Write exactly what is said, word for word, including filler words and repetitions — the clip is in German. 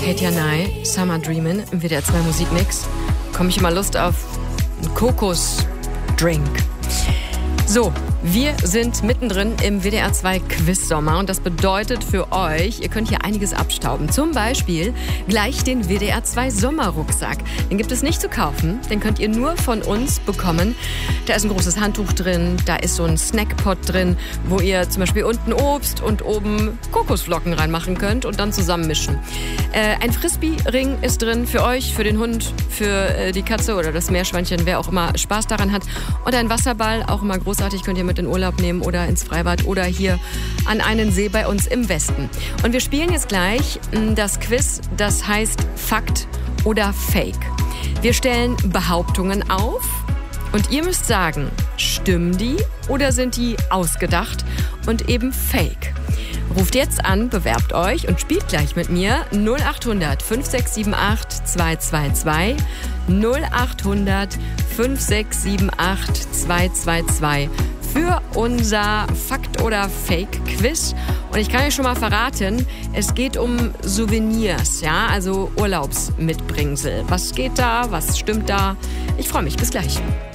Katja Nye, Summer Dreamin' im W D R zwei Musikmix. Komme ich immer Lust auf einen Kokosdrink. So, wir sind mittendrin im W D R zwei Quiz-Sommer und das bedeutet für euch, ihr könnt hier einiges abstauben. Zum Beispiel gleich den W D R zwei Sommerrucksack. Den gibt es nicht zu kaufen, den könnt ihr nur von uns bekommen. Da ist ein großes Handtuch drin, da ist so ein Snackpot drin, wo ihr zum Beispiel unten Obst und oben Kokosflocken reinmachen könnt und dann zusammenmischen. Äh, ein Frisbee-Ring ist drin für euch, für den Hund, für äh, die Katze oder das Meerschweinchen, wer auch immer Spaß daran hat. Und ein Wasserball, auch immer großartig, könnt ihr mit in Urlaub nehmen oder ins Freibad oder hier an einen See bei uns im Westen. Und wir spielen jetzt gleich das Quiz, das heißt Fakt oder Fake. Wir stellen Behauptungen auf und ihr müsst sagen, stimmen die oder sind die ausgedacht und eben fake? Ruft jetzt an, bewerbt euch und spielt gleich mit mir null acht hundert fünf sechs sieben acht zwei zwei zwei null acht hundert fünf sechs sieben acht zwei zwei zwei für unser Fakt- oder Fake-Quiz. Und ich kann euch schon mal verraten, es geht um Souvenirs, ja, also Urlaubsmitbringsel. Was geht da? Was stimmt da? Ich freue mich. Bis gleich.